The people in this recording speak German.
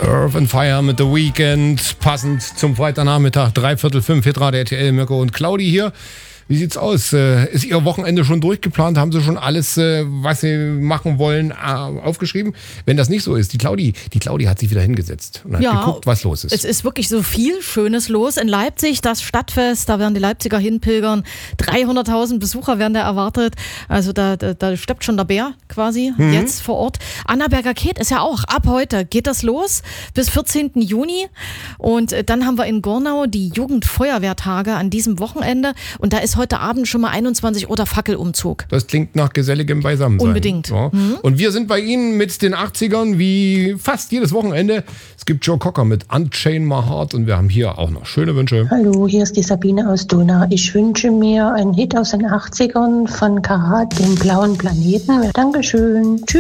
Earth and Fire mit The Weeknd, passend zum Freitagnachmittag, 3/4, 5, Hitradio RTL, Mirko und Claudi hier. Wie sieht's aus? Ist Ihr Wochenende schon durchgeplant? Haben Sie schon alles, was Sie machen wollen, aufgeschrieben? Wenn das nicht so ist, die Claudi hat sich wieder hingesetzt und hat geguckt, was los ist. Es ist wirklich so viel Schönes los. In Leipzig, das Stadtfest, da werden die Leipziger hinpilgern. 300.000 Besucher werden da erwartet. Also da steppt schon der Bär quasi jetzt vor Ort. Annaberger Keet ist ja auch. Ab heute geht das los bis 14. Juni. Und dann haben wir in Gornau die Jugendfeuerwehrtage an diesem Wochenende. Und da ist heute Abend schon mal 21 Uhr der Fackelumzug. Das klingt nach geselligem Beisammensein. Unbedingt. Ja. Und wir sind bei Ihnen mit den 80ern wie fast jedes Wochenende. Es gibt Joe Cocker mit Unchain My Heart und wir haben hier auch noch schöne Wünsche. Hallo, hier ist die Sabine aus Donau. Ich wünsche mir einen Hit aus den 80ern von Karat, den blauen Planeten. Dankeschön. Tschüss.